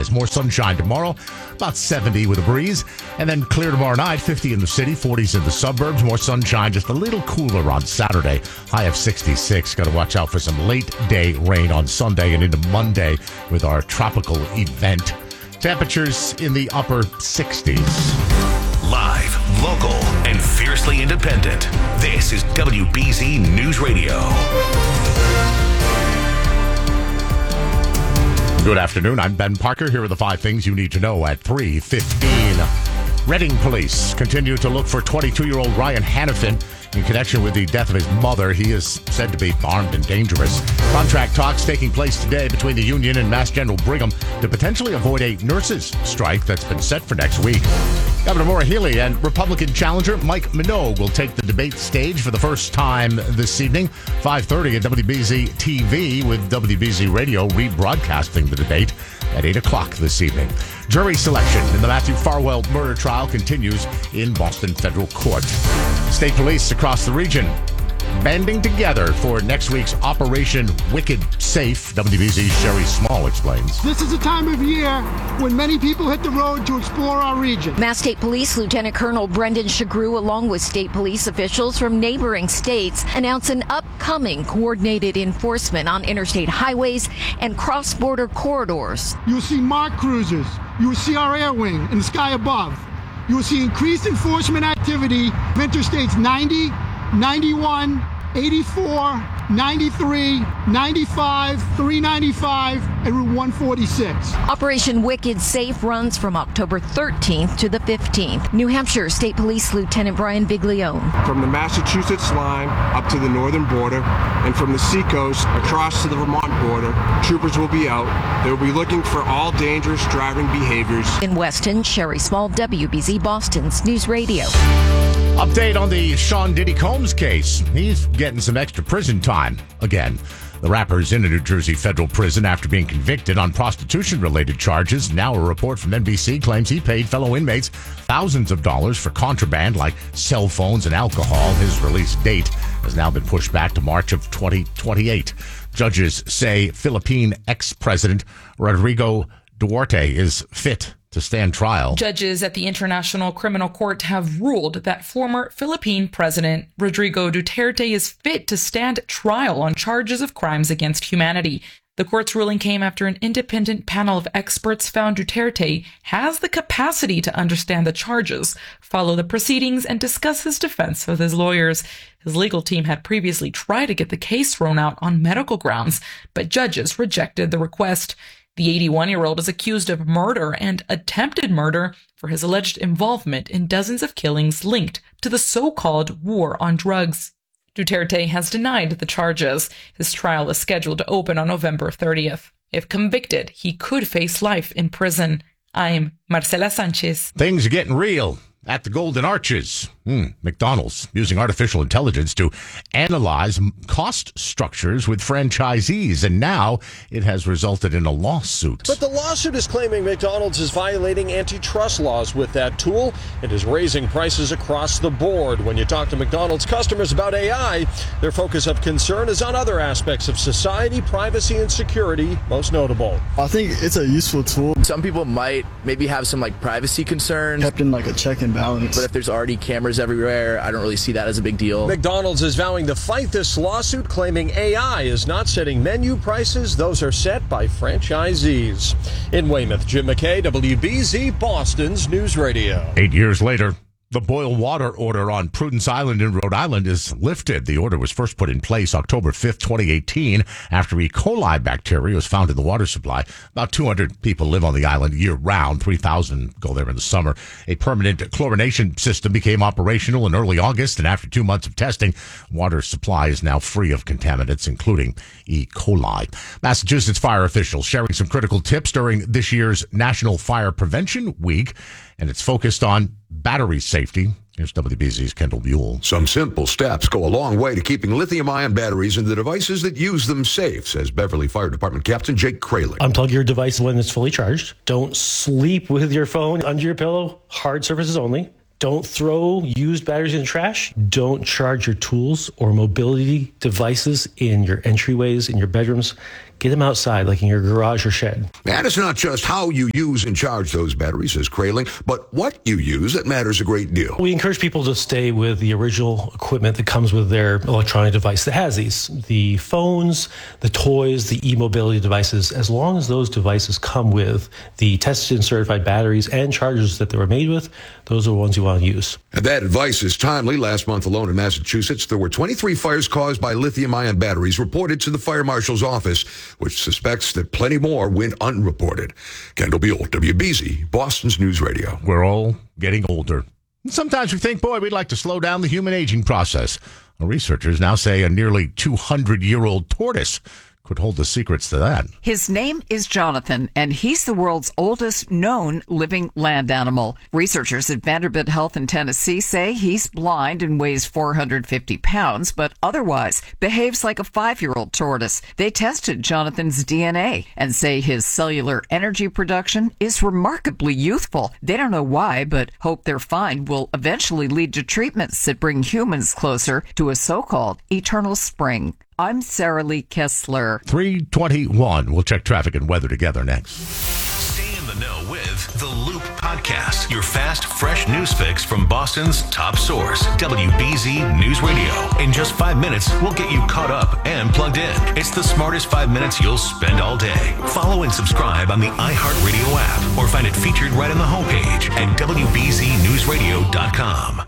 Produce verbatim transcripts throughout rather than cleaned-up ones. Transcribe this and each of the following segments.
skies. More sunshine tomorrow, about seventy with a breeze. And then clear tomorrow night, fifty in the city, forties in the suburbs. More sunshine, just a little cooler on Saturday. High of sixty-six. Got to watch out for some late day rain on Sunday and into Monday with our tropical event. Temperatures in the upper sixties. Live, local, and fiercely independent. This is W B Z News Radio. Good afternoon. I'm Ben Parker. Here are the five things you need to know at three fifteen. Reading police continue to look for twenty-two-year-old Ryan Hannafin in connection with the death of his mother. He is said to be armed and dangerous. Contract talks taking place today between the union and Mass General Brigham to potentially avoid a nurses' strike that's been set for next week. Governor Maura Healey and Republican challenger Mike Minogue will take the debate stage for the first time this evening, five thirty at W B Z T V, with W B Z Radio rebroadcasting the debate at eight o'clock this evening. Jury selection in the Matthew Farwell murder trial continues in Boston Federal Court. State police across the region banding together for next week's Operation Wicked Safe. W B Z's Sherry Small explains. This is a time of year when many people hit the road to explore our region. Mass State Police Lieutenant Colonel Brendan Shagru, along with state police officials from neighboring states, announced an upcoming coordinated enforcement on interstate highways and cross-border corridors. You will see marked cruisers. You will see our air wing in the sky above. You will see increased enforcement activity of interstates ninety, ninety-one, eighty-four, ninety-three, ninety-five, three ninety-five, and Route one forty-six. Operation Wicked Safe runs from October thirteenth to the fifteenth. New Hampshire State Police Lieutenant Brian Biglione. From the Massachusetts line up to the northern border, and from the seacoast across to the Vermont border, troopers will be out. They will be looking for all dangerous driving behaviors. In Weston, Sherry Small, W B Z Boston's News Radio. Update on the Sean Diddy Combs case. He's getting some extra prison time again. The rapper's in a New Jersey federal prison after being convicted on prostitution-related charges. Now a report from N B C claims he paid fellow inmates thousands of dollars for contraband like cell phones and alcohol. His release date has now been pushed back to March of twenty twenty-eight. Judges say Philippine ex-president Rodrigo Duterte is fit to stand trial. Judges at the International Criminal Court have ruled that former Philippine President Rodrigo Duterte is fit to stand trial on charges of crimes against humanity. The court's ruling came after an independent panel of experts found Duterte has the capacity to understand the charges, follow the proceedings, and discuss his defense with his lawyers. His legal team had previously tried to get the case thrown out on medical grounds, but judges rejected the request. The eighty-one-year-old is accused of murder and attempted murder for his alleged involvement in dozens of killings linked to the so-called war on drugs. Duterte has denied the charges. His trial is scheduled to open on November thirtieth. If convicted, he could face life in prison. I'm Marcela Sanchez. Things are getting real at the Golden Arches. Hmm. McDonald's using artificial intelligence to analyze cost structures with franchisees, and now it has resulted in a lawsuit. But the lawsuit is claiming McDonald's is violating antitrust laws with that tool and is raising prices across the board. When you talk to McDonald's customers about A I, their focus of concern is on other aspects of society, privacy, and security, most notable. I think it's a useful tool. Some people might maybe have some like privacy concerns. Kept in like a check and balance. But if there's already cameras everywhere, I don't really see that as a big deal. McDonald's is vowing to fight this lawsuit, claiming A I is not setting menu prices. Those are set by franchisees. In Weymouth, Jim McKay, W B Z Boston's News Radio. Eight years later, the boil water order on Prudence Island in Rhode Island is lifted. The order was first put in place October fifth, twenty eighteen, after E. coli bacteria was found in the water supply. About two hundred people live on the island year-round. three thousand go there in the summer. A permanent chlorination system became operational in early August, and after two months of testing, water supply is now free of contaminants, including E. coli. Massachusetts fire officials sharing some critical tips during this year's National Fire Prevention Week, and it's focused on battery safety. Here's W B Z's Kendall Buell. Some simple steps go a long way to keeping lithium-ion batteries in the devices that use them safe, says Beverly Fire Department Captain Jake Kralik. Unplug your device when it's fully charged. Don't sleep with your phone under your pillow. Hard surfaces only. Don't throw used batteries in the trash. Don't charge your tools or mobility devices in your entryways, in your bedrooms. get them outside, like in your garage or shed. And it's not just how you use and charge those batteries, says Kraling, but what you use that matters a great deal. We encourage people to stay with the original equipment that comes with their electronic device that has these. The phones, the toys, the e-mobility devices, as long as those devices come with the tested and certified batteries and chargers that they were made with, those are the ones you want to use. And that advice is timely. Last month alone in Massachusetts, there were twenty-three fires caused by lithium-ion batteries reported to the fire marshal's office, which suspects that plenty more went unreported. Kendall Buell, W B Z, Boston's News Radio. We're all getting older. Sometimes we think, boy, we'd like to slow down the human aging process. Well, researchers now say a nearly two hundred year old tortoise could hold the secrets to that. His name is Jonathan, and he's the world's oldest known living land animal. Researchers at Vanderbilt Health in Tennessee say he's blind and weighs four hundred fifty pounds, but otherwise behaves like a five-year-old tortoise. They tested Jonathan's D N A and say his cellular energy production is remarkably youthful. They don't know why, but hope their find will eventually lead to treatments that bring humans closer to a so-called eternal spring. I'm Sarah Lee Kessler. three twenty-one. We'll check traffic and weather together next. Stay in the know with The Loop Podcast, your fast, fresh news fix from Boston's top source, W B Z News Radio. In just five minutes, we'll get you caught up and plugged in. It's the smartest five minutes you'll spend all day. Follow and subscribe on the iHeartRadio app or find it featured right on the homepage at W B Z news radio dot com.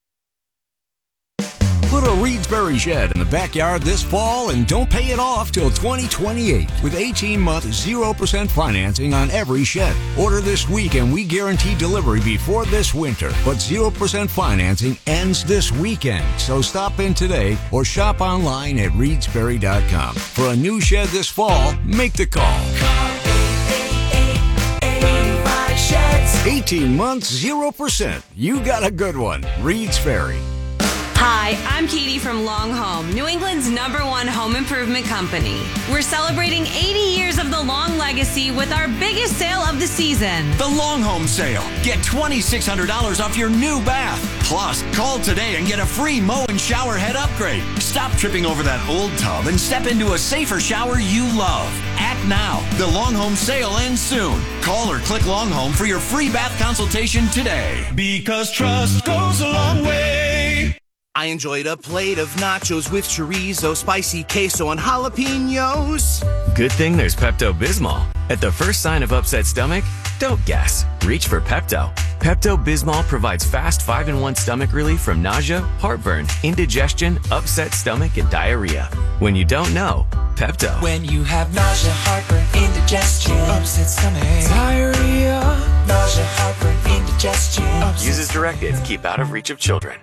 Put a Reedsbury shed in the backyard this fall and don't pay it off till twenty twenty-eight with eighteen month zero percent financing on every shed. Order this week and we guarantee delivery before this winter. But zero percent financing ends this weekend. So stop in today or shop online at reedsbury dot com. For a new shed this fall, make the call. Call eight eight eight, eight five sheds. eighteen months, zero percent. You got a good one. Reedsbury. Hi, I'm Katie from Long Home, New England's number one home improvement company. We're celebrating eighty years of the Long legacy with our biggest sale of the season. The Long Home Sale. Get twenty-six hundred dollars off your new bath. Plus, call today and get a free mow and shower head upgrade. Stop tripping over that old tub and step into a safer shower you love. Act now. The Long Home Sale ends soon. Call or click Long Home for your free bath consultation today. Because trust goes a long way. I enjoyed a plate of nachos with chorizo, spicy queso, and jalapenos. Good thing there's Pepto-Bismol. At the first sign of upset stomach, don't guess. Reach for Pepto. Pepto-Bismol provides fast five in one stomach relief from nausea, heartburn, indigestion, upset stomach, and diarrhea. When you don't know, Pepto. When you have nausea, heartburn, indigestion, upset stomach, diarrhea, nausea, heartburn, indigestion. Use as directed. Keep out of reach of children.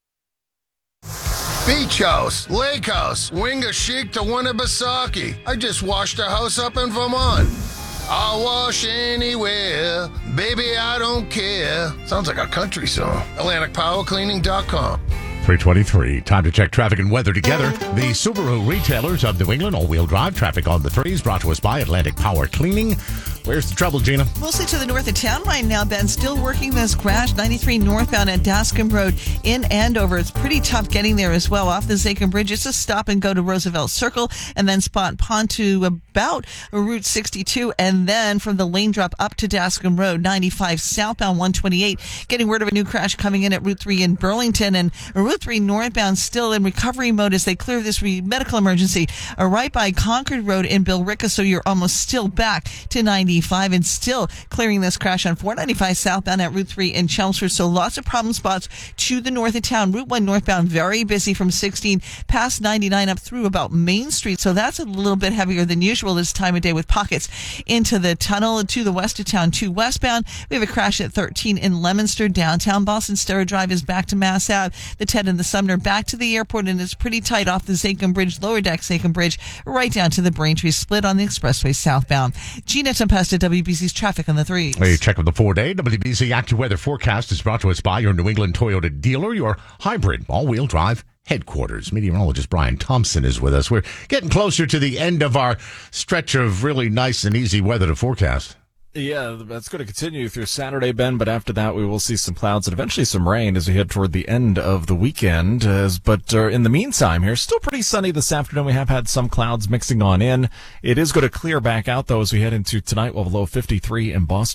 Beach House, Lake House, Wingachic to Winnipesaukee. I just washed a house up in Vermont. I'll wash anywhere, baby, I don't care. Sounds like a country song. Atlantic Power Cleaning dot com. three twenty-three. Time to check traffic and weather together. The Subaru retailers of New England, all-wheel drive traffic on the threes, brought to us by Atlantic Power Cleaning. Where's the trouble, Gina? Mostly to the north of town right now, Ben. Still working this crash, ninety-three northbound at Dascombe Road in Andover. It's pretty tough getting there as well. Off the Zachem Bridge, it's a stop and go to Roosevelt Circle, and then spot pond to about Route sixty-two, and then from the lane drop up to Dascombe Road, ninety-five southbound, one twenty-eight. Getting word of a new crash coming in at Route three in Burlington, and Route three northbound still in recovery mode as they clear this re- medical emergency uh, right by Concord Road in Billerica, so you're almost still back to ninety-five and still clearing this crash on four ninety-five southbound at Route three in Chelmsford. So lots of problem spots to the north of town. Route one northbound very busy from sixteen past ninety-nine up through about Main Street. So that's a little bit heavier than usual this time of day with pockets into the tunnel to the west of town to westbound. We have a crash at thirteen in Leominster. Downtown Boston Sterra Drive is back to Mass Ave. The Ted and the Sumner back to the airport, and it's pretty tight off the Zachem Bridge, lower deck Zachem Bridge, right down to the Braintree split on the expressway southbound. Gina Tempesta, W B C's traffic on the threes. A check of the four-day W B C AccuWeather forecast is brought to us by your New England Toyota dealer, your hybrid all-wheel drive headquarters. Meteorologist Brian Thompson is with us. We're getting closer to the end of our stretch of really nice and easy weather to forecast. Yeah, that's going to continue through Saturday, Ben, but after that we will see some clouds and eventually some rain as we head toward the end of the weekend. As, but uh, in the meantime here, still pretty sunny this afternoon. We have had some clouds mixing on in. It is going to clear back out, though, as we head into tonight. We'll have a low fifty-three in Boston.